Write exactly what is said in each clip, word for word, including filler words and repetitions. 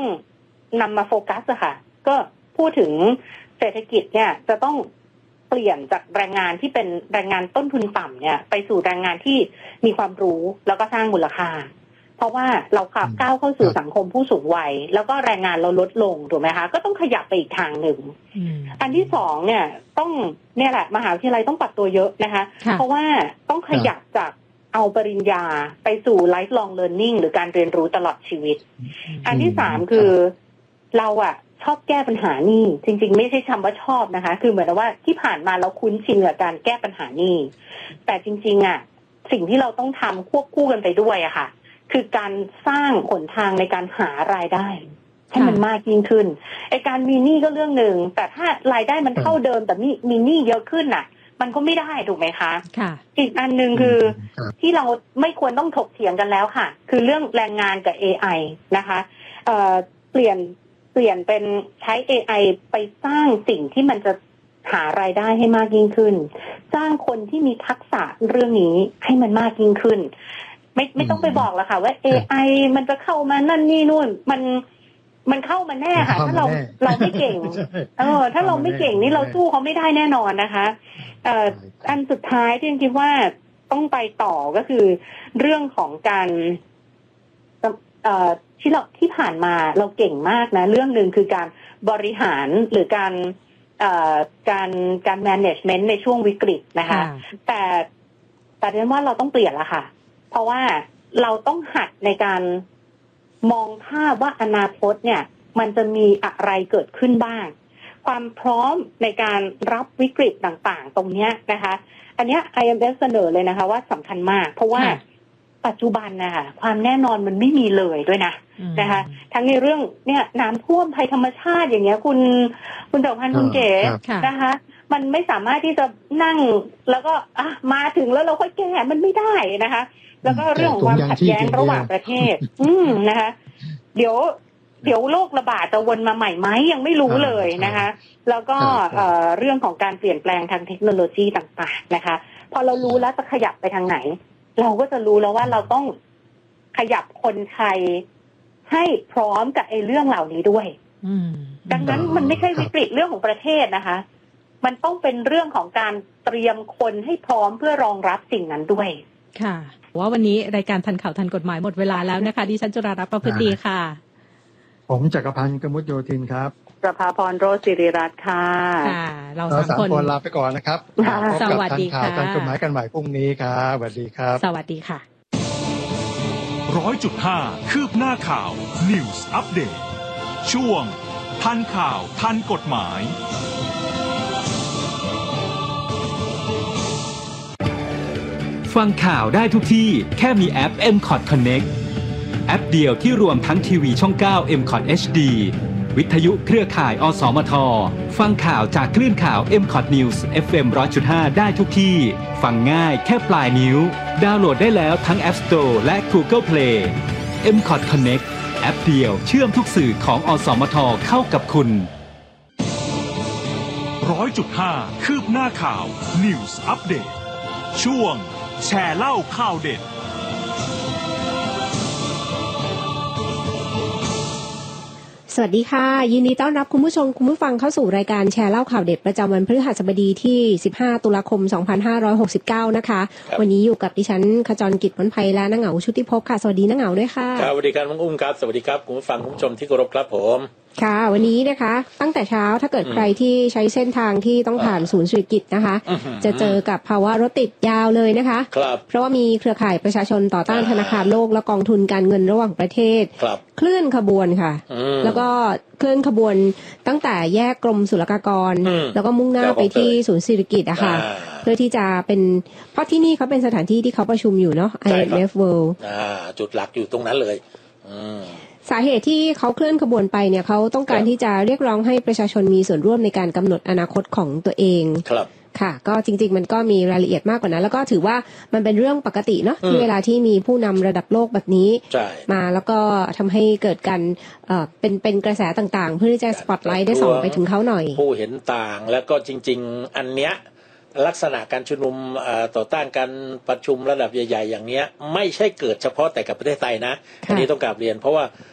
นำมาโฟกัสอะค่ะก็พูดถึงเศรษฐกิจเนี่ยจะต้องเปลี่ยนจากแรงงานที่เป็นแรงงานต้นทุนต่ำเนี่ยไปสู่แรงงานที่มีความรู้แล้วก็สร้างมูลค่าเพราะว่าเราขับก้าวเข้าสู่สังคมผู้สูงวัยแล้วก็แรงงานเราลดลงถูกไหมคะก็ต้องขยับไปอีกทางหนึ่งอันที่สองเนี่ยต้องเนี่ยแหละมหาวิทยาลัยต้องปรับตัวเยอะนะคะเพราะว่าต้องขยับจากเอาปริญญาไปสู่ lifelong learning หรือการเรียนรู้ตลอดชีวิตอันที่สามคือเราอะชอบแก้ปัญหานี่จริงๆไม่ใช่คำว่าชอบนะคะคือเหมือนว่าที่ผ่านมาเราคุ้นชินกับการแก้ปัญหานี่แต่จริงๆอะสิ่งที่เราต้องทำควบคู่กันไปด้วยอะค่ะคือการสร้างหนทางในการหารายได้ให้มันมากยิ่งขึ้นไอ้การมีหนี้ก็เรื่องหนึ่งแต่ถ้ารายได้มันเท่าเดิมแต่มีมีหนี้เยอะขึ้นน่ะมันก็ไม่ได้ถูกไหมคะค่ะอีกอันนึงคือที่เราไม่ควรต้องถกเถียงกันแล้วค่ะคือเรื่องแรงงานกับ เอ ไอ นะคะเอ่อเปลี่ยนเปลี่ยนเป็นใช้ เอ ไอ ไปสร้างสิ่งที่มันจะหารายได้ให้มากยิ่งขึ้นสร้างคนที่มีทักษะเรื่องนี้ให้มันมากยิ่งขึ้นไม่ไม่ต้องไปบอกแล้วค่ะว่า เอ ไอ มันจะเข้ามานั่นนี่นู่นมันมันเข้ามาแน่ค่ะถ้าเราเราไม่เก่งเออถ้าเราไม่เก่งนี่เราสู้เขาไม่ได้แน่นอนนะคะเอ่ออันสุดท้ายที่คิดว่าต้องไปต่อก็คือเรื่องของการเอ่อที่เราที่ผ่านมาเราเก่งมากนะเรื่องนึงคือการบริหารหรือการเอ่อการการ management ในช่วงวิกฤตนะคะแต่แต่เรียนว่าเราต้องเปลี่ยนละค่ะเพราะว่าเราต้องหัดในการมองภาพว่าอนาคตเนี่ยมันจะมีอะไรเกิดขึ้นบ้างความพร้อมในการรับวิกฤตต่างๆตรงนี้นะคะอันนี้ ไอ เอ็ม เอฟ เสนอเลยนะคะว่าสำคัญมากเพราะว่าปัจจุบันนะคะความแน่นอนมันไม่มีเลยด้วยนะนะคะทั้งในเรื่องเนี่ยน้ำท่วมภัยธรรมชาติอย่างเงี้ยคุณคุณดอกพันธ์คุณเก๋นะคะมันไม่สามารถที่จะนั่งแล้วก็อ่ะมาถึงแล้วเราค่อยแก้มันไม่ได้นะคะแล้วก็เรื่องของความขัดแย้งระหว่างประเทศอืมนะคะเดี๋ยวเดี๋ยวโรคระบาดจะวนมาใหม่ไหมยังไม่รู้เลยนะคะแล้วก็เอ่อเรื่องของการเปลี่ยนแปลงทางเทคโนโลยีต่างๆนะคะพอเรารู้แล้วจะขยับไปทางไหนเราก็จะรู้แล้วว่าเราต้องขยับคนไทยให้พร้อมกับไอ้เรื่องเหล่านี้ด้วยดังนั้นมันไม่ใช่วิกฤตเรื่องของประเทศนะคะมันต้องเป็นเรื่องของการเตรียมคนให้พร้อมเพื่อรองรับสิ่งนั้นด้วยค่ะว่าวันนี้รายการทันข่าวทันกฎหมายหมดเวลาแล้วนะคะดิฉันจุฬารัตน์ประพฤติดีค่ะผมจักรพันธ์กมุษโยธินครับประภาพรโรจน์ศิริรัตน์ค่ะค่ะเราสามคนลาไปก่อนนะครับพบกับทันข่าวทันกฎหมายกันใหม่พรุ่งนี้ครับสวัสดีครับสวัสดีค่ะร้อยจุดห้าคืบหน้าข่าว News Update ช่วงทันข่าวทันกฎหมายฟังข่าวได้ทุกที่แค่มีแอป เอ็ม คอท Connect แอปเดียวที่รวมทั้งทีวีช่องเก้า เอ็ม คอท เอช ดี วิทยุเครือข่าย อสมท ฟังข่าวจากคลื่นข่าว เอ็ม คอท News เอฟ เอ็ม หนึ่งร้อยจุดห้า ได้ทุกที่ ฟังง่ายแค่ปลายนิ้วดาวน์โหลดได้แล้วทั้ง App Store และ Google Play เอ็ม คอท Connect แอปเดียวเชื่อมทุกสื่อของอสมทเข้ากับคุณร้อยจุดห้าคืบหน้าข่าว News Update ช่วงแชร์เล่าข่าวเด็ดสวัสดีค่ะยินดีต้อนรับคุณผู้ชมคุณผู้ฟังเข้าสู่รายการแชร์เล่าข่าวเด็ดประจำวันพฤหัสบดีที่สิบห้าตุลาคมสองพันห้าร้อยหกสิบเก้านะคะวันนี้อยู่กับดิฉันขจรกิจผลไพและนางเหงาชุติภพค่ะสวัสดีนางเหงาด้วยค่ะครับสวัสดีครับน้องอุ้มครับสวัสดีครับคุณผู้ฟังคุณผู้ชมที่เคารพครับผมค่ะวันนี้นะคะตั้งแต่เช้าถ้าเกิดใครที่ใช้เส้นทางที่ต้องผ่านศูนย์เศรษฐกิจนะคะจะเจอกับภาวะรถติดยาวเลยนะคะเพราะว่ามีเครือข่ายประชาชนต่อต้านธนาคารโลกและกองทุนการเงินระหว่างประเทศเคลื่อนขบวนค่ะแล้วก็เคลื่อนขบวนตั้งแต่แยกกรมศุลกากรแล้วก็มุ่งหน้าไปที่ศูนย์เศรษฐกิจอะค่ะเพื่อที่จะเป็นเพราะที่นี่เขาเป็นสถานที่ที่เขาประชุมอยู่เนาะ ไอ เอ็ม เอฟ World จุดหลักอยู่ตรงนั้นเลยสาเหตุที่เขาเคลื่อนขบวนไปเนี่ยเขาต้องการที่จะเรียกร้องให้ประชาชนมีส่วนร่วมในการกำหนดอนาคตของตัวเองครับค่ะก็จริงๆมันก็มีรายละเอียดมากกว่านั้นแล้วก็ถือว่ามันเป็นเรื่องปกติเนาะที่เวลาที่มีผู้นำระดับโลกแบบนี้มาแล้วก็ทำให้เกิดการเอ่อเป็นเป็นกระแสต่างๆเพื่อที่จะสปอตไลท์ได้ส่องไปถึงเขาหน่อยผู้เห็นต่างแล้วก็จริงๆอันเนี้ยลักษณะการชุมนุมต่อต้านการประชุมระดับใหญ่ๆอย่างเนี้ยไม่ใช่เกิดเฉพาะแต่กับประเทศไทยนะอันนี้ต้องกราบเรียนเพราะว่า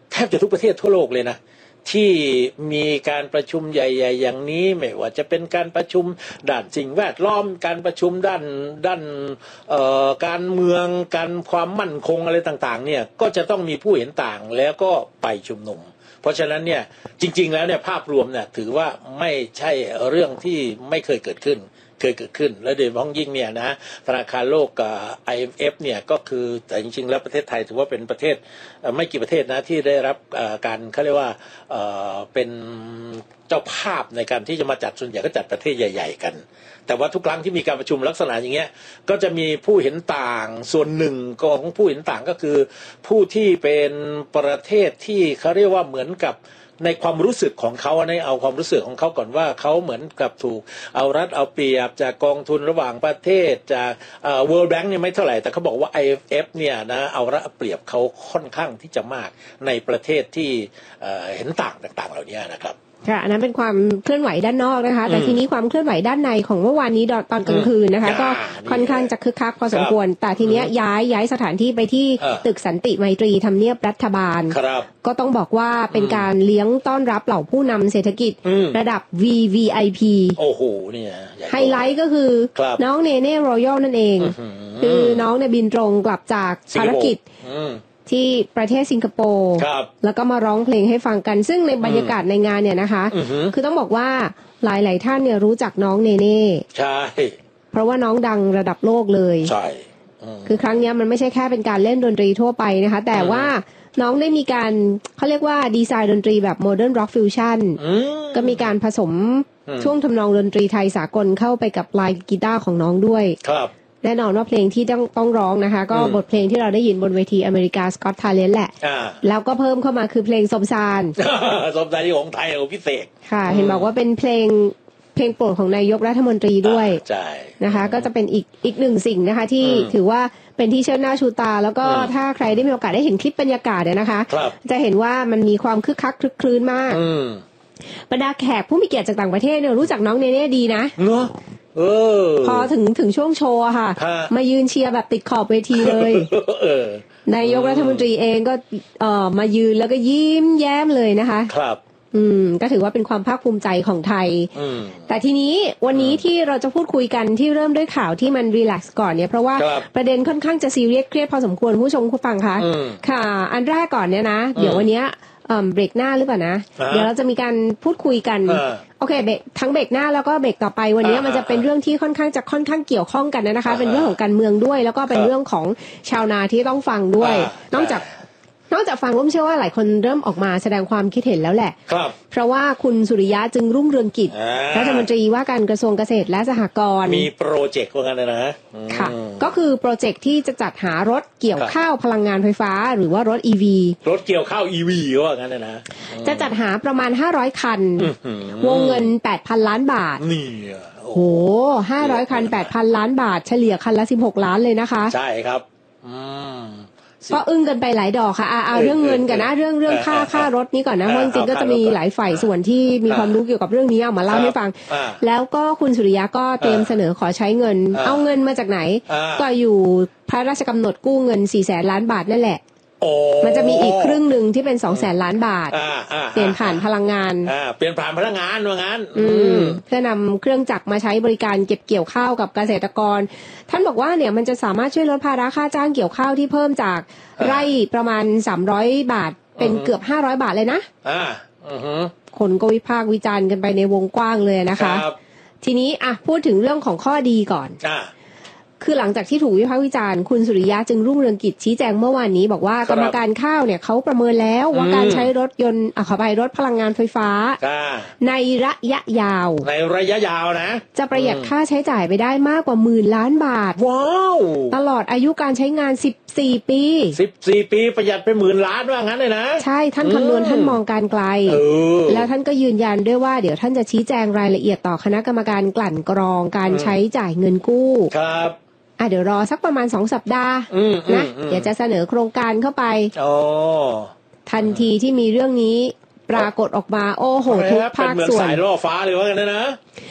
แทบจะทุกประเทศทั่วโลกเลยนะที่มีการประชุมใหญ่ๆอย่างนี้ไม่ว่าจะเป็นการประชุมด้านสิ่งแวดล้อมการประชุมด้านด้านเอ่อการเมืองการความมั่นคงอะไรต่างๆเนี่ยก็จะต้องมีผู้เห็นต่างแล้วก็ไปชุมนุมเพราะฉะนั้นเนี่ยจริงๆแล้วเนี่ยภาพรวมเนี่ยถือว่าไม่ใช่เรื่องที่ไม่เคยเกิดขึ้นเคยเกิดขึ้นและโดยเฉพาะยิ่งเนี่ยนะธนาคารโลกกับ ไอ เอ็ม เอฟ เนี่ยก็คือแต่จริงๆแล้วประเทศไทยถือว่าเป็นประเทศไม่กี่ประเทศนะที่ได้รับการเขาเรียกว่าเป็นเจ้าภาพในการที่จะมาจัดส่วนใหญ่ก็จัดประเทศใหญ่ๆกันแต่ว่าทุกครั้งที่มีการประชุมลักษณะอย่างเงี้ยก็จะมีผู้เห็นต่างส่วนหนึ่งของผู้เห็นต่างก็คือผู้ที่เป็นประเทศที่เขาเรียกว่าเหมือนกับในความรู้สึกของเขาในเอาความรู้สึกของเขาก่อนว่าเขาเหมือนกับถูกเอารัดเอาเปรียบจากกองทุนระหว่างประเทศจากเอ่อ World Bank เนี่ยไม่เท่าไหร่แต่เขาบอกว่า ไอ เอ็ม เอฟ เนี่ยนะเอารัดเอาเปรียบเขาค่อนข้างที่จะมากในประเทศที่เอ่อเห็นต่างต่างๆเหล่านี้นะครับค่ะอันนั้นเป็นความเคลื่อนไหวด้านนอกนะคะแต่ทีนี้ความเคลื่อนไหวด้านในของเมื่อวานนี้ตอนกลางคืนนะคะก็ค่อนข้างจะคึกคักพอสมควรแต่ทีนี้ย้ายย้ายสถานที่ไปที่ตึกสันติไมตรีทำเนียบรัฐบาลก็ต้องบอกว่าเป็นการเลี้ยงต้อนรับเหล่าผู้นำเศรษฐกิจระดับ วี วี ไอ พีโอ้โหเนี่ยไฮไลท์ก็คือน้องเนเน่รอยัลนั่นเองคือน้องเนี่ยบินตรงกลับจากภารกิจที่ประเทศสิงคโปร์แล้วก็มาร้องเพลงให้ฟังกันซึ่งในบรรยากาศในงานเนี่ยนะคะคือต้องบอกว่าหลายๆท่านเนี่ยรู้จักน้องเนเน่ใช่เพราะว่าน้องดังระดับโลกเลยใช่คือครั้งนี้มันไม่ใช่แค่เป็นการเล่นดนตรีทั่วไปนะคะแต่ว่าน้องได้มีการเขาเรียกว่าดีไซน์ดนตรีแบบโมเดิร์นร็อกฟิวชั่นก็มีการผสมช่วงทำนองดนตรีไทยสากลเข้าไปกับลายกีตาร์ของน้องด้วยครับแน่นอนว่าเพลงที่ต้องต้องร้องนะคะก็บทเพลงที่เราได้ยินบนเวทีอเมริกาสกอตทาเลนต์แหละแล้วก็เพิ่มเข้ามาคือเพลงสมสารสมสารที่ของไทยของพิเศษค่ะเห็นบอกว่าเป็นเพลงเพลงโปรดของนายกรัฐมนตรีด้วยใช่นะคะก็จะเป็นอีกอีกหนึ่งสิ่งนะคะที่ถือว่าเป็นที่เชิดหน้าชูตาแล้วก็ถ้าใครได้มีโอกาสได้เห็นคลิปบรรยากาศเนี่ยนะคะจะเห็นว่ามันมีความคึกคักคลึกคลื้นมากบรรดาแขกผู้มีเกียรติจากต่างประเทศเนี่ยรู้จักน้องเนเน่ดีนะเนาะเออพอถึงถึงช่วงโชว์ค่ะมายืนเชียร์แบบติดขอบเวทีเลยนายกรัฐมนตรีเองก็เอ่อมายืนแล้วก็ยิ้มแย้มเลยนะคะครับอืมก็ถือว่าเป็นความภาคภูมิใจของไทยแต่ทีนี้วันนี้ที่เราจะพูดคุยกันที่เริ่มด้วยข่าวที่มันรีแลกซ์ก่อนเนี่ยเพราะว่าประเด็นค่อนข้างจะซีเรียสเครียดพอสมควรผู้ชมผู้ฟังคะค่ะอันแรกก่อนเนี่ยนะเดี๋ยววันนี้เอ่อเบรกหน้าหรือเปล่านะเดี๋ยวเราจะมีการพูดคุยกันโอเคเบรกทั้งเบรกหน้าแล้วก็เบรกต่อไปวันนี้มันจะเป็นเรื่องที่ค่อนข้างจะค่อนข้างเกี่ยวข้องกันนะคะเป็นเรื่องของการเมืองด้วยแล้วก็เป็นเรื่องของชาวนาที่ต้องฟังด้วยนอกจากนอกจากฟังร่วมเชื่อว่าหลายคนเริ่มออกมาแสดงความคิดเห็นแล้วแหละเพราะว่าคุณสุริยะจึงรุ่งเรืองกิจรัฐมนตรีว่าการกระทรวงเกษตรและสหกรณ์มีโปรเจกต์ว่างั้นนะค่ะก็คือโปรเจกต์ที่จะจัดหารถเกี่ยวข้าวพลังงานไฟฟ้าหรือว่ารถ อี วีรถเกี่ยวข้าว อี วี ว่างั้นนะจะจัดหาประมาณห้าร้อยคันวงเงิน แปดพัน ล้านบาทนี่โหห้าร้อยคัน แปดพัน ล้านบาทเฉลี่ยคันละสิบหกล้านเลยนะคะใช่ครับอืมก็อึ้งกันไปหลายดอกค่ะเอาเรื่องเงินกันนะเรื่องเรื่องค่าค่ารถนี้ก่อนนะเพราะจริงๆก็จะมีหลายฝ่ายส่วนที่มีความรู้เกี่ยวกับเรื่องนี้เอามาเล่าให้ฟังแล้วก็คุณสุริยะก็เตรียมเสนอขอใช้เงินเอาเงินมาจากไหนก็อยู่พระราชกำหนดกู้เงินสี่แสนล้านบาทนั่นแหละมันจะมีอีกครึ่งหนึ่งที่เป็นสองแสนล้านบาทเปลี่ยนผ่านพลังงานเปลี่ยนผ่านพลังงานว่างั้นเพื่อนำเครื่องจักรมาใช้บริการเก็บเกี่ยวข้าวกับเกษตรกรท่านบอกว่าเนี่ยมันจะสามารถช่วยลดภาระค่าจ้างเกี่ยวข้าวที่เพิ่มจากไร่ประมาณสามร้อยบาทเป็นเกือบห้าร้อยบาทเลยนะคนก็วิพากษ์วิจารณ์กันไปในวงกว้างเลยนะคะทีนี้อ่ะพูดถึงเรื่องของข้อดีก่อนคือหลังจากที่ถูกวิพากษ์วิจารณ์คุณสุริยะจึงรุ่งเรืองกิจชี้แจงเมื่อวานนี้บอกว่ากรรมการข้าวเนี่ยเขาประเมินแล้วว่าการใช้รถยนต์อ่ะขอไปรถพลังงานไฟฟ้าในระยะยาวในระยะยาวนะจะประหยัดค่าใช้จ่ายไปได้มากกว่าหมื่นล้านบาทว้าวตลอดอายุการใช้งานสิบสี่ปีสิบสี่ปีประหยัดไปหมื่นล้านว่างั้นเลยนะใช่ท่านคำนวณท่านมองการไกลแล้วท่านก็ยืนยันด้วยว่าเดี๋ยวท่านจะชี้แจงรายละเอียดต่อคณะกรรมการกลั่นกรองการใช้จ่ายเงินกู้ครับอ่ะเดี๋ยวรอสักประมาณสองสัปดาห์นะเดี๋ยวจะเสนอโครงการเข้าไปทันทีที่มีเรื่องนี้ปรากฏออกมาโอ้โหทุกภาคส่วนเป็นเหมือนสายล่อฟ้าเลยว่ากันนะนะ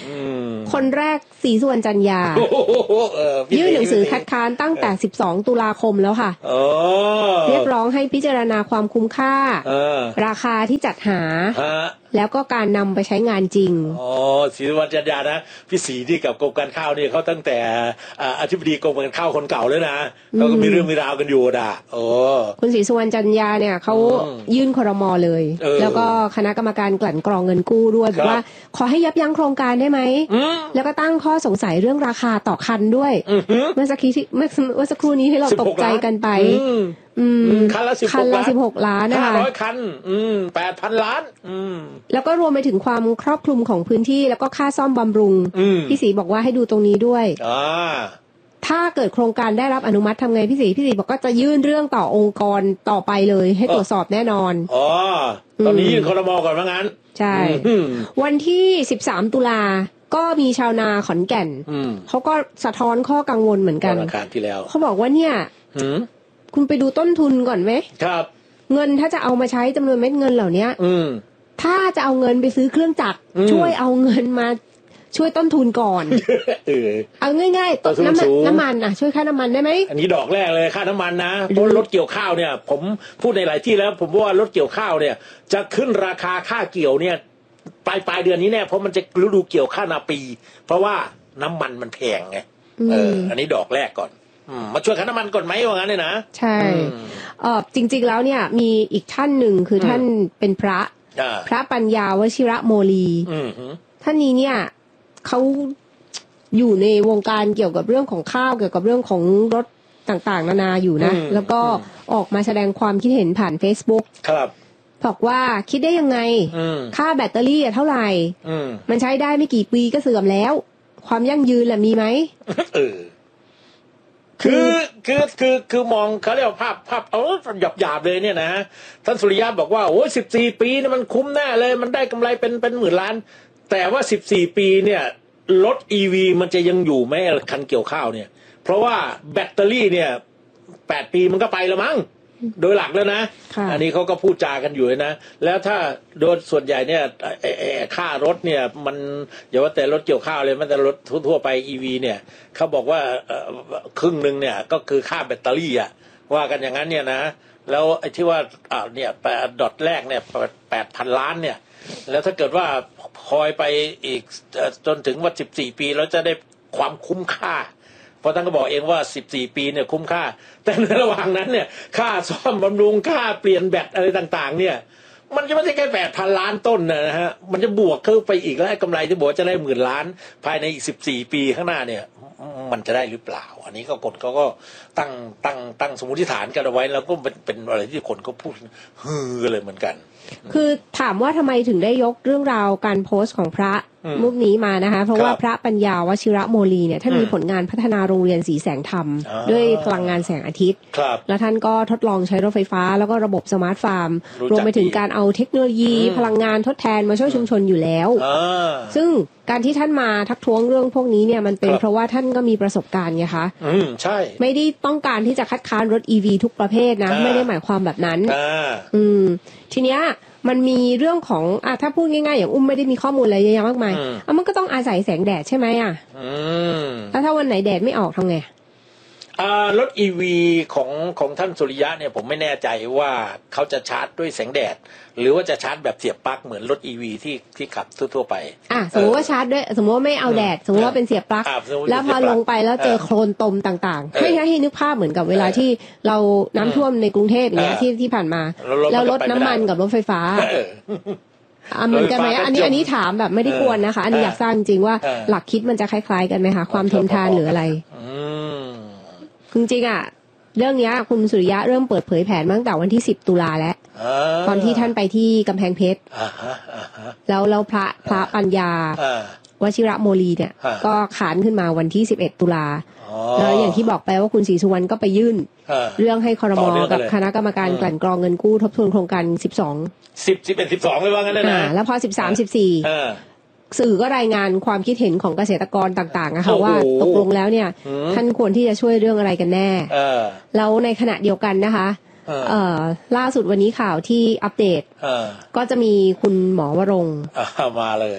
คนแรกศรีสุวรรณจันยายื่นหนังสือคัดค้านตั้งแต่สิบสองตุลาคมแล้วค่ะเรียกร้องให้พิจารณาความคุ้มค่าราคาที่จัดหาแล้วก็การนำไปใช้งานจริงอ๋อศรีสุวรรณจันยานะพี่ศรีที่กับกรมการข้าวนี่เขาตั้งแต่อธิบดีกรมการข้าวคนเก่าเลยนะเขาก็มีเรื่องมีราวกันอยู่นะโอ้คุณศรีสุวรรณจันยาเนี่ยเขายื่นครม.เลยแล้วก็คณะกรรมการกลั่นกรองเงินกู้ด้วยบอกว่าขอให้ยับยั้งโครงการได้ไหมแล้วก็ตั้งข้อสงสัยเรื่องราคาต่อคันด้วยเมื่อสักครู่ที่เมื่อสักครู่นี้ที่เราตกใจกันไปคันละสิบหกล้านนะคะห้าร้อยคันแปดพันล้านแล้วก็รวมไปถึงความครอบคลุมของพื้นที่แล้วก็ค่าซ่อมบำรุงพี่ศรีบอกว่าให้ดูตรงนี้ด้วยถ้าเกิดโครงการได้รับอนุมัติทำไงพี่ศรีพี่ศรีบอกก็จะยื่นเรื่องต่อองค์กรต่อไปเลยให้ตรวจสอบแน่นอนอ๋อตอนนี้ยื่นครม.ก่อนว่างั้นใช่วันที่สิบสามตุลาก็มีชาวนาขอนแก่นเขาก็สะท้อนข้อกังวลเหมือนกันเขาบอกว่าเนี่ยคุณไปดูต้นทุนก่อนไหมครับเงินถ้าจะเอามาใช้จำนวนเม็ดเงินเหล่านี้ถ้าจะเอาเงินไปซื้อเครื่องจักรช่วยเอาเงินมาช่วยต้นทุนก่อนเออเอาง่ายๆน้ำมันน้ำมันอ่ะช่วยค่าน้ำมันได้ไหมอันนี้ดอกแรกเลยค่าน้ำมันนะเพราะรถเกี่ยวข้าวเนี่ยผมพูดในหลายที่แล้วผมว่ารถเกี่ยวข้าวเนี่ยจะขึ้นราคาค่าเกี่ยวเนี่ยปลายปลายเดือนนี้แน่เพราะมันจะฤดูเกี่ยวข้าวนาปีเพราะว่าน้ำมันมันแพงไงเอออันนี้ดอกแรกก่อนมาช่วยค่าน้ำมันก่อนไหมว่างั้นเลยนะใช่เออจริงๆแล้วเนี่ยมีอีกท่านหนึ่งคือท่านเป็นพระพระปัญญาวชิระโมลีท่านนี้เนี่ยเขาอยู่ในวงการเกี่ยวกับเรื่องของข้าวเกี่ยวกับเรื่องของรถต่างๆนานาอยู่นะแล้วก็ออกมาแสดงความคิดเห็นผ่าน Facebook ครับบอกว่าคิดได้ยังไงค่าแบตเตอรี่เท่าไหร่มันใช้ได้ไม่กี่ปีก็เสื่อมแล้วความยั่งยืนล่ะมีไหมเออคือคือคือคือมองเขาเรียกว่าภาพภาพเอาหยาบหยาบเลยเนี่ยนะท่านสุริยะบอกว่าโอ้สิบสี่ปีนี่มันคุ้มแน่เลยมันได้กำไรเป็นเป็นหมื่นล้านแต่ว่าสิบสี่ปีเนี่ยรถ อี วี มันจะยังอยู่ไหมคันเกี่ยวข้าวเนี่ยเพราะว่าแบตเตอรี่เนี่ยแปดปีมันก็ไปแล้วมั้งโดยหลักแล้วนะอันนี้เขาก็พูดจากันอยู่นะแล้วถ้าโดยส่วนใหญ่เนี่ยค่ารถเนี่ยมันอย่าว่าแต่รถเกี่ยวข้าวเลยมันแต่รถทั่วๆไป อี วี เนี่ยเขาบอกว่าครึ่งนึงเนี่ยก็คือค่าแบตเตอรี่อะว่ากันอย่างนั้นเนี่ยนะแล้วไอ้ที่ว่าอ่าเนี่ยดอทแรกเนี่ยแปดพันล้านเนี่ยแล้วถ้าเกิดว่าคอยไปอีกจนถึงว่าสิบสี่ปีแล้วจะได้ความคุ้มค่าเพราะท่านก็บอกเองว่าสิบสี่ปีเนี่ยคุ้มค่าแต่ในระหว่างนั้นเนี่ยค่าซ่อมบำรุงค่าเปลี่ยนแบตอะไรต่างๆเนี่ยมันจะไม่ใช่แค่แปดพันล้านต้นนะฮะมันจะบวกเข้าไปอีกแล้วกำไรที่บอกจะได้หมื่นล้านภายในอีกสิบสี่ปีข้างหน้าเนี่ยมันจะได้หรือเปล่าอันนี้ก็คนเขาก็ตั้งตั้งตั้งสมมติฐานกันเอาไว้แล้วก็เป็นเป็นอะไรที่คนก็พูดฮือเลยเหมือนกันคือถามว่าทำไมถึงได้ยกเรื่องราวการโพสต์ของพระรูปนี้มานะคะเพราะว่าพระปัญญาวชิระโมลีเนี่ยท่านมีผลงานพัฒนาโรงเรียนสีแสงธรรมด้วยพลังงานแสงอาทิตย์แล้วท่านก็ทดลองใช้รถไฟฟ้าแล้วก็ระบบสมาร์ทฟาร์มรวมไปถึงการเอาเทคโนโลยีพลังงานทดแทนมาช่วยชุมชนอยู่แล้วซึ่งการที่ท่านมาทักท้วงเรื่องพวกนี้เนี่ยมันเป็นเพราะว่าท่านก็มีประสบการณ์ไงคะอืมใช่ไม่ได้ต้องการที่จะคัดค้านรถ อี วี ทุกประเภทนะไม่ได้หมายความแบบนั้นอืมทีเนี้ยมันมีเรื่องของอ่ะถ้าพูดง่ายๆอย่างอุ้มไม่ได้มีข้อมูลอะไรเยอะแยะมากมายอ่ะมันก็ต้องอาศัยแสงแดดใช่ไหมอ่ะแล้วถ้าวันไหนแดดไม่ออกทำไงอ่ารถ อี วี ของของท่านสุริยะเนี่ยผมไม่แน่ใจว่าเขาจะชาร์จด้วยแสงแดดหรือว่าจะชาร์จแบบเสียบปลั๊กเหมือนรถ อี วี ที่ที่ขับทั่วๆไปอ่ะสมมติว่าชาร์จด้วยสมมติว่าไม่เอาแดดสมมติว่าเป็นเสียบปลั๊กแล้วพอลงไปแล้วเจอโคลนตมต่างๆให้ให้นึกภาพเหมือนกับเวลาที่เราน้ำท่วมในกรุงเทพอย่างเงี้ยที่ที่ผ่านมาแล้วรถน้ำมันกับรถไฟฟ้าอ่ะเหมือนกันไหมอันนี้อันนี้ถามแบบไม่ได้กวนนะคะอันนี้อยากทราบจริงๆว่าหลักคิดมันจะคล้ายๆกันไหมคะความทนทานหรืออะไรจริงๆอ่ะเรื่องนี้คุณสุริยะเริ่มเปิดเผยแผนมาตั้งแต่วันที่สิบตุลาแล้วตอนที่ท่านไปที่กำแพงเพชรแล้วแล้วพระพระปัญญาวชิระโมลีเนี่ยก็ขานขึ้นมาวันที่สิบเอ็ดตุลาแล้วอย่างที่บอกไปว่าคุณศรีสุวรรณก็ไปยื่นเรื่องให้ครม.กับคณะกรรมการกลั่นกรองเงินกู้ทบทวนโครงการสิบสองสิบ สิบเอ็ด สิบสองเลยว่างั้นเลยนะแล้วพอสิบสาม สิบสี่สื่อก็รายงานความคิดเห็นของเกษตรกรต่างๆนะคะว่าตกลงแล้วเนี่ยท่านควรที่จะช่วยเรื่องอะไรกันแน่แล้วในขณะเดียวกันนะคะล่าสุดวันนี้ข่าวที่อัปเดตก็จะมีคุณหมอวรงค์มาเลย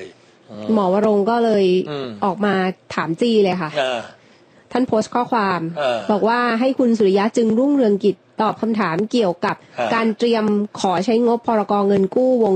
หมอวรงค์ก็เลยออกมาถามจี้เลยค่ะท่านโพสต์ข้อความบอกว่าให้คุณสุริยะจึงรุ่งเรืองกิจตอบคำถามเกี่ยวกับการเตรียมขอใช้งบพรก.เงินกู้วง